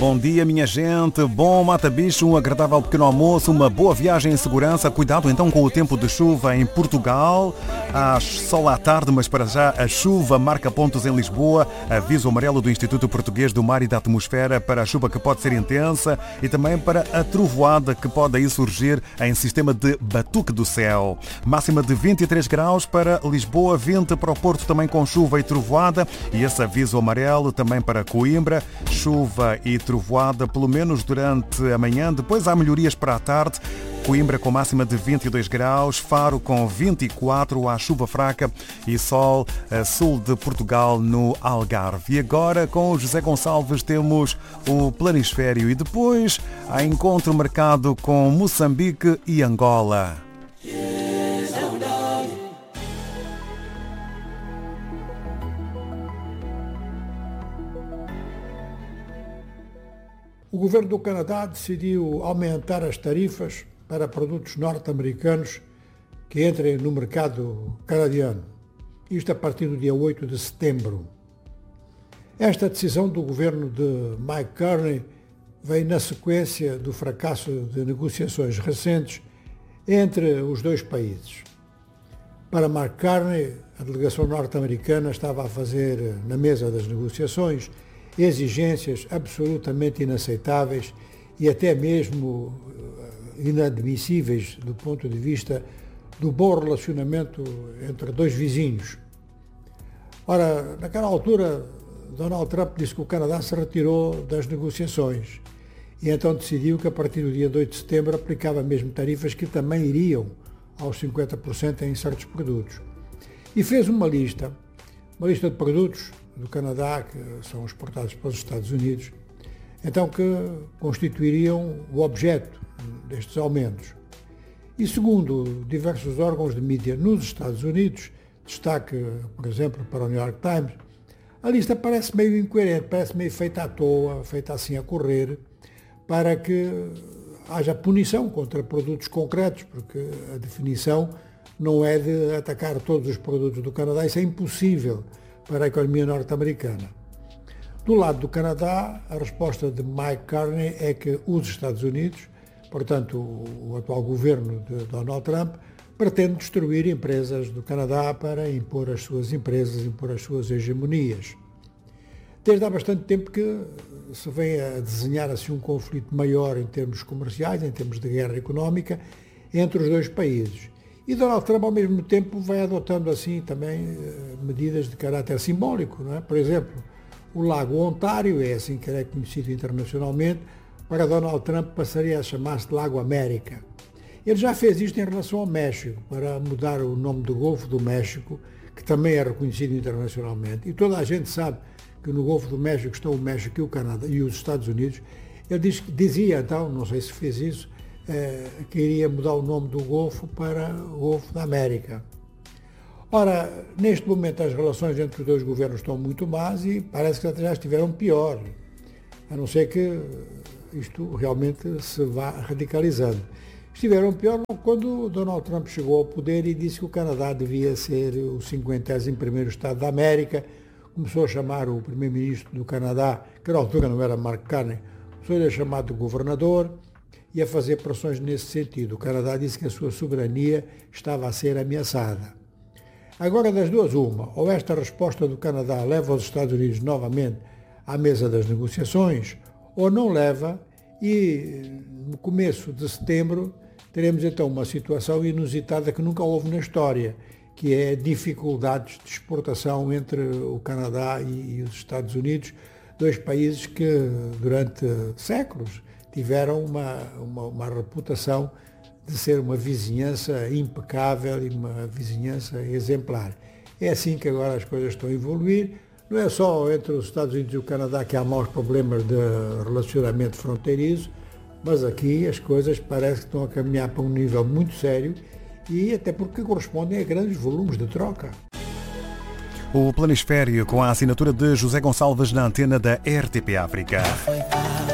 Bom dia, minha gente. Bom mata-bicho, um agradável pequeno almoço, uma boa viagem em segurança. Cuidado então com o tempo de chuva em Portugal. Há sol à tarde, mas para já a chuva marca pontos em Lisboa. Aviso amarelo do Instituto Português do Mar e da Atmosfera para a chuva que pode ser intensa e também para a trovoada que pode aí surgir em sistema de batuque do céu. Máxima de 23 graus para Lisboa, 20 para o Porto também com chuva e trovoada. E esse aviso amarelo também para Coimbra, chuva e trovoada pelo menos durante a manhã. Depois há melhorias para a tarde. Coimbra com máxima de 22 graus, Faro com 24, há chuva fraca e sol a sul de Portugal no Algarve. E agora com o José Gonçalves temos o Planisfério e depois há encontro marcado com Moçambique e Angola. O governo do Canadá decidiu aumentar as tarifas para produtos norte-americanos que entrem no mercado canadiano. Isto a partir do dia 8 de setembro. Esta decisão do governo de Mike Carney vem na sequência do fracasso de negociações recentes entre os dois países. Para Mike Carney, a delegação norte-americana estava a fazer na mesa das negociações exigências absolutamente inaceitáveis e até mesmo inadmissíveis do ponto de vista do bom relacionamento entre dois vizinhos. Ora, naquela altura, Donald Trump disse que o Canadá se retirou das negociações e então decidiu que a partir do dia 8 de setembro aplicava mesmo tarifas que também iriam aos 50% em certos produtos. E fez uma lista de produtos do Canadá que são exportados para os Estados Unidos, então que constituiriam o objeto destes aumentos. E segundo diversos órgãos de mídia nos Estados Unidos, destaque, por exemplo, para o New York Times, a lista parece meio incoerente, parece meio feita à toa, feita assim a correr, para que haja punição contra produtos concretos, porque a definição não é de atacar todos os produtos do Canadá, isso é impossível para a economia norte-americana. Do lado do Canadá, a resposta de Mike Carney é que os Estados Unidos, portanto o atual governo de Donald Trump, pretende destruir empresas do Canadá para impor as suas empresas, impor as suas hegemonias. Desde há bastante tempo que se vem a desenhar assim um conflito maior em termos comerciais, em termos de guerra económica, entre os dois países. E Donald Trump, ao mesmo tempo, vai adotando assim também medidas de caráter simbólico, não é? Por exemplo, o Lago Ontário, é assim que é conhecido internacionalmente, para Donald Trump passaria a chamar-se de Lago América. Ele já fez isto em relação ao México, para mudar o nome do Golfo do México, que também é reconhecido internacionalmente. E toda a gente sabe que no Golfo do México estão o México e o Canadá e os Estados Unidos. Ele dizia então, não sei se fez isso, que iria mudar o nome do Golfo para o Golfo da América. Ora, neste momento as relações entre os dois governos estão muito más e parece que até já estiveram pior, a não ser que isto realmente se vá radicalizando. Estiveram pior quando Donald Trump chegou ao poder e disse que o Canadá devia ser o 51º Estado da América. Começou a chamar o primeiro-ministro do Canadá, que na altura não era Mark Carney, começou a chamar de governador e a fazer pressões nesse sentido. O Canadá disse que a sua soberania estava a ser ameaçada. Agora, das duas, uma, ou esta resposta do Canadá leva os Estados Unidos novamente à mesa das negociações, ou não leva, e no começo de setembro teremos então uma situação inusitada que nunca houve na história, que é dificuldades de exportação entre o Canadá e os Estados Unidos, dois países que durante séculos tiveram uma reputação de ser uma vizinhança impecável e uma vizinhança exemplar. É assim que agora as coisas estão a evoluir. Não é só entre os Estados Unidos e o Canadá que há maus problemas de relacionamento fronteiriço, mas aqui as coisas parecem que estão a caminhar para um nível muito sério e até porque correspondem a grandes volumes de troca. O Planisfério com a assinatura de José Gonçalves na antena da RTP África.